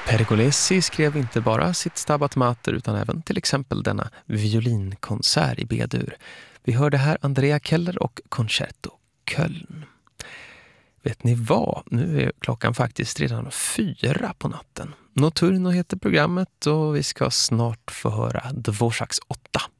Pergolesi skrev inte bara sitt Stabat Mater utan även till exempel denna violinkonsert i B-dur. Vi hörde här Andrea Keller och Concerto Köln. Vet ni vad? Nu är klockan faktiskt redan 4 på natten. Nocturno heter programmet och vi ska snart få höra Dvořáks 8.